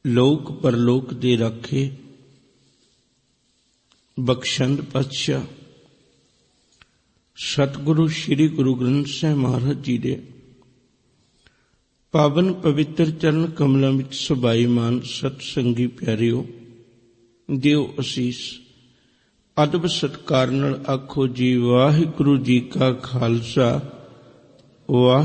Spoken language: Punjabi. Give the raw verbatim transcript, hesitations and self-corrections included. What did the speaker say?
ਲੋਕ ਪਰਲੋਕ ਦੇ ਰਾਖੇ ਬਖਸ਼ੰਦ ਪਾਤਸ਼ਾਹ ਸਤਿਗੁਰੂ ਸ੍ਰੀ ਗੁਰੂ ਗ੍ਰੰਥ ਸਾਹਿਬ ਮਹਾਰਾਜ ਜੀ ਦੇ ਪਾਵਨ ਪਵਿੱਤਰ ਚਰਨ ਕਮਲਾਂ ਵਿੱਚ ਸਬਾਈਮਾਨ ਸਤ ਸੰਗੀ ਪਿਆਰਿਓ, ਦਿਓ ਅਸੀਸ। ਅਦਬ ਸਤਿਕਾਰ ਨਾਲ ਆਖੋ ਜੀ ਵਾਹਿਗੁਰੂ ਜੀ ਕਾ ਖਾਲਸਾ ਵਾਹਿਗੁਰੂ